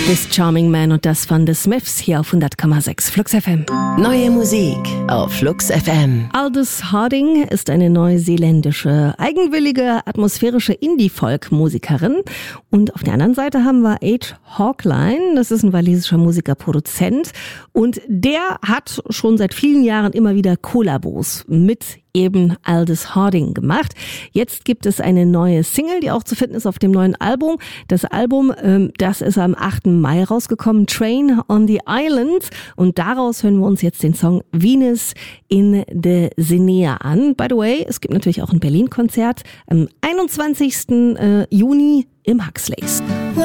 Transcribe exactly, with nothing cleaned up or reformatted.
This Charming Man und das von The Smiths hier auf hundert Komma sechs Flux F M. Neue Musik auf Flux F M. Aldous Harding ist eine neuseeländische, eigenwillige, atmosphärische Indie-Folk-Musikerin. Und auf der anderen Seite haben wir Ade Hawkline, das ist ein walisischer Musiker, Produzent. Und der hat schon seit vielen Jahren immer wieder Kollabos mit eben Aldous Harding gemacht. Jetzt gibt es eine neue Single, die auch zu finden ist auf dem neuen Album. Das Album, ähm, das ist am achten Mai rausgekommen, Train on the Island. Und daraus hören wir uns jetzt den Song Venus in the Sinea an. By the way, es gibt natürlich auch ein Berlin-Konzert am einundzwanzigsten Juni im Huxleys.